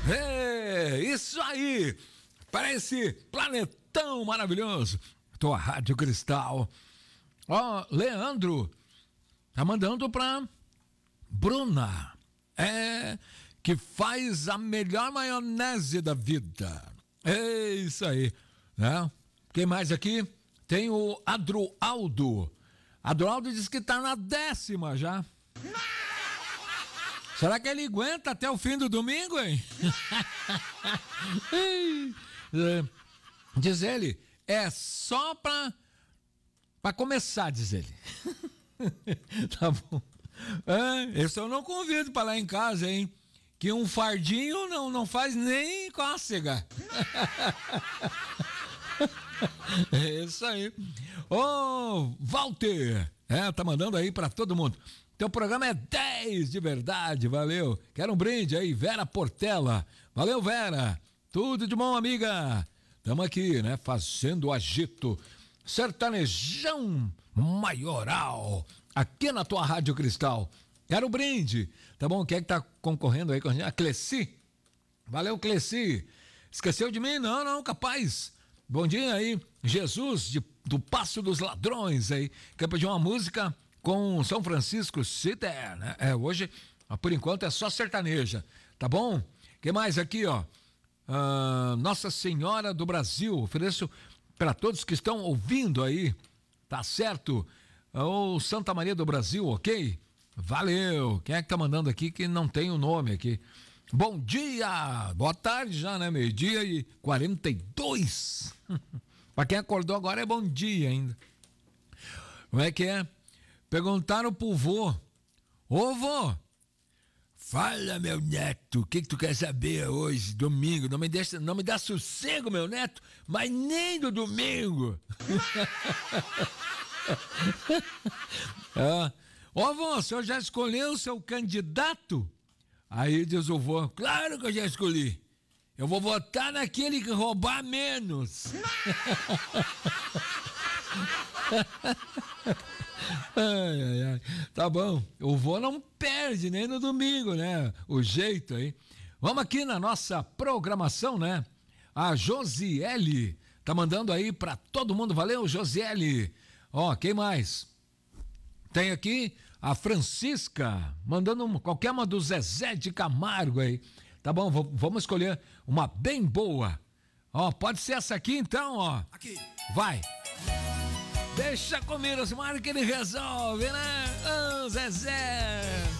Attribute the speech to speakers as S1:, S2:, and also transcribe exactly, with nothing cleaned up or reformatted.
S1: É, isso aí, para esse planetão maravilhoso, tua Rádio Cristal. Ó, Leandro tá mandando pra Bruna, é, que faz a melhor maionese da vida. É isso aí, né? Quem mais aqui? Tem o Adroaldo. Adroaldo diz que tá na décima já. Será que ele aguenta até o fim do domingo, hein? Diz ele, é só pra, pra começar, diz ele. Tá bom. É, esse eu não convido pra lá em casa, hein? Que um fardinho não, não faz nem cócega. É isso aí. Ô, Walter, é, tá mandando aí pra todo mundo. Teu programa é dez de verdade, valeu. Quero um brinde aí, Vera Portela. Valeu, Vera. Tudo de bom, amiga. Tamo aqui, né, fazendo o agito sertanejão maioral aqui na tua Rádio Cristal. Quero um brinde, tá bom? Quem é que tá concorrendo aí com a gente? A Cleci. Valeu, Cleci. Esqueceu de mim? Não, não, capaz. Bom dia aí, Jesus de, do Passo dos Ladrões aí. Quer pedir uma música com São Francisco Citer, né? É, hoje, por enquanto, é só sertaneja, tá bom? Que mais aqui, ó? Ah, Nossa Senhora do Brasil, ofereço para todos que estão ouvindo aí, tá certo? Ou Santa Maria do Brasil, ok? Valeu! Quem é que tá mandando aqui que não tem o nome aqui? Bom dia! Boa tarde já, né? Meio-dia e quarenta e dois. Para quem acordou agora é bom dia ainda. Como é que é? Perguntaram pro vô. Ô vô, fala, meu neto, o que que tu quer saber hoje, domingo? Não me deixa, não me dá sossego, meu neto, mas nem do domingo. Ah, ô vô, o senhor já escolheu o seu candidato? Aí diz o vô, claro que eu já escolhi. Eu vou votar naquele que roubar menos. Ai, ai, ai. Tá bom, o vô não perde nem no domingo, né? O jeito aí. Vamos aqui na nossa programação, né? A Josiele tá mandando aí pra todo mundo. Valeu, Josiele. Ó, quem mais? Tem aqui a Francisca, mandando qualquer uma do Zezé de Camargo aí. Tá bom, v- vamos escolher uma bem boa. Ó, pode ser essa aqui então, ó.
S2: Aqui.
S1: Vai. Deixa comigo, Osmar, que ele resolve, né? Ô, Zezé.